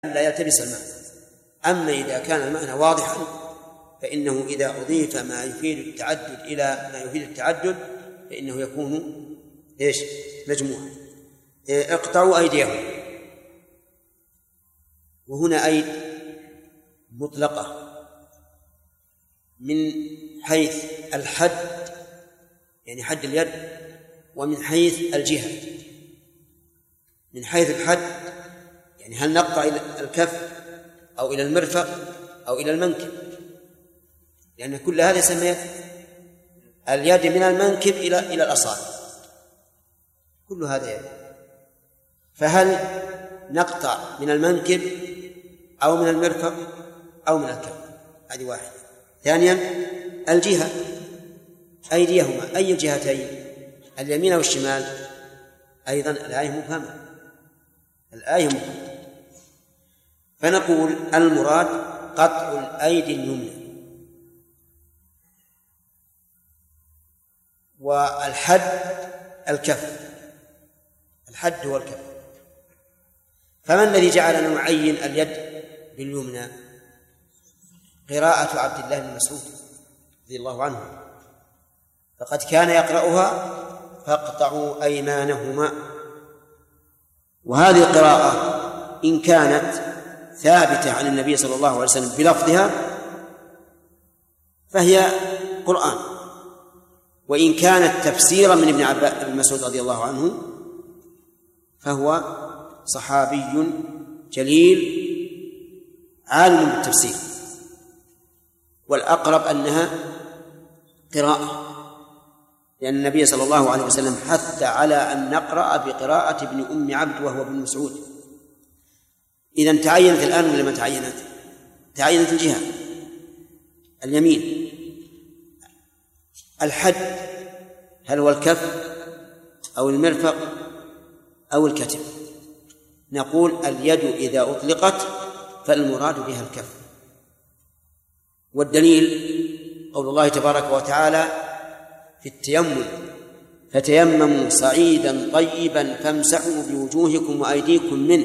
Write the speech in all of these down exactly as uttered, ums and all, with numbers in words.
لا يلتبس المعنى. أما إذا كان المعنى واضحا فإنه إذا أضيف ما يفيد التعدد إلى ما يفيد التعدد فإنه يكون إيش؟ مجموعا. اقطعوا أيديهم، وهنا أيد مطلقة من حيث الحد يعني حد اليد، ومن حيث الجهة. من حيث الحد يعني هل نقطع إلى الكف أو إلى المرفق أو إلى المنكب، لأن كل هذا يسمى اليد من المنكب إلى إلى الأصابع، كل هذا يد. فهل نقطع من المنكب أو من المرفق أو من الكف؟ هذه واحدة. ثانيا الجهة، أيديهما أي الجهتين، اليمين أو الشمال؟ أيضا الآية مبهمة، الآية مبهمة. فنقول المراد قطع الأيدي اليمنى، والحد الكف، الحد هو الكف. فما الذي جعلنا نعين اليد باليمنى؟ قراءة عبد الله بن مسعود رضي الله عنه، فقد كان يقرأها فاقطعوا أيمانهما. وهذه القراءة إن كانت ثابتة عن النبي صلى الله عليه وسلم بلفظها فهي قرآن، وإن كانت تفسيرا من ابن عباس بن مسعود رضي الله عنه فهو صحابي جليل عالم بالتفسير، والأقرب أنها قراءة، لأن النبي صلى الله عليه وسلم حث على أن نقرأ بقراءة ابن أم عبد وهو ابن مسعود. إذن تعينت الآن ولا ما تعينت؟ تعينت الجهة اليمين. الحد هل هو الكف أو المرفق أو الكتف؟ نقول اليد إذا أطلقت فالمراد بها الكف. والدليل قول الله تبارك وتعالى في التيمم: فتيمموا صعيدا طيبا فامسحوا بوجوهكم وأيديكم منه.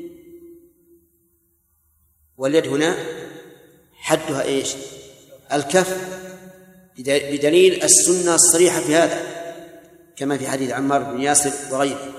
واليد هنا حدها إيش؟ الكف، بدليل السنة الصريحة في هذا كما في حديث عمار بن ياسر وغيره.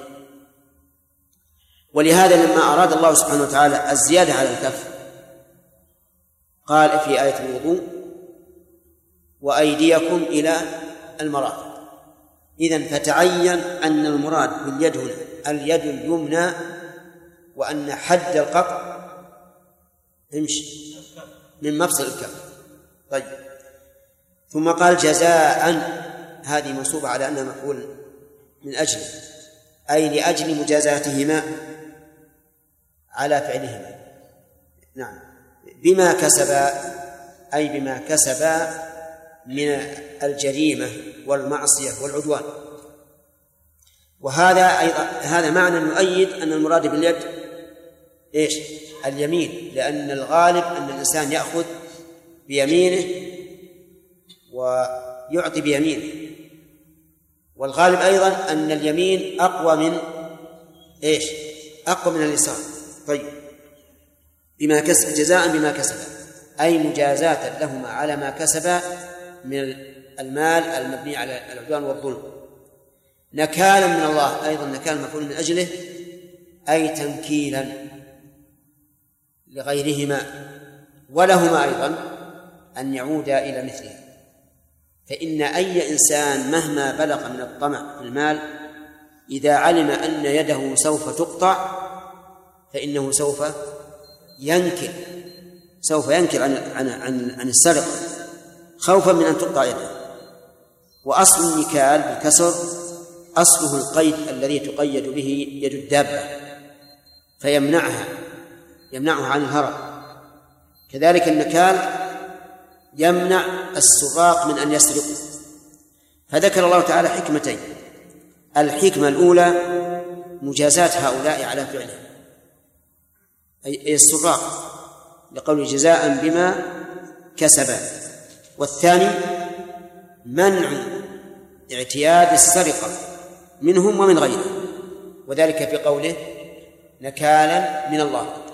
ولهذا لما أراد الله سبحانه وتعالى الزيادة على الكف قال في آية الوضوء: وأيديكم إلى المرافق. إذن فتعين أن المراد باليد هنا اليد اليمنى، وأن حد القطع امشي من مفصل الكف. طيب، ثم قال جزاء، هذه منصوبة على أنها مفعول من أجل، أي لأجل مجازاتهما على فعلهما. نعم، بما كسبا، أي بما كسبا من الجريمة والمعصية والعدوان. وهذا أيضا هذا معنى يؤيد أن المراد باليد إيش؟ اليمين، لأن الغالب أن الإنسان يأخذ بيمينه ويعطي بيمينه، والغالب أيضا أن اليمين أقوى من إيش؟ أقوى من اليسار. طيب، بما كسب، جزاء بما كسب، أي مجازاة لهما على ما كسبا من المال المبني على العدوان والظلم. نكالا من الله، أيضا نكال مفعول من أجله، أي تنكيلا لغيرهما ولهما أيضا أن يعودا إلى مثله. فإن أي إنسان مهما بلغ من الطمع في المال إذا علم أن يده سوف تقطع فإنه سوف ينكل سوف ينكل عن عن عن, عن السرقة خوفا من أن تقطع يده. وأصل النكال بالكسر أصله القيد الذي تقيد به يد الدابة فيمنعها يمنعها عن الهرب. كذلك النكال يمنع السراق من أن يسرق. فذكر الله تعالى حكمتين: الحكمة الأولى مجازات هؤلاء على فعله، أي السراق، لقول جزاء بما كسبا. والثاني منع اعتياد السرقة منهم ومن غيرهم، وذلك في قوله نكالا من الله.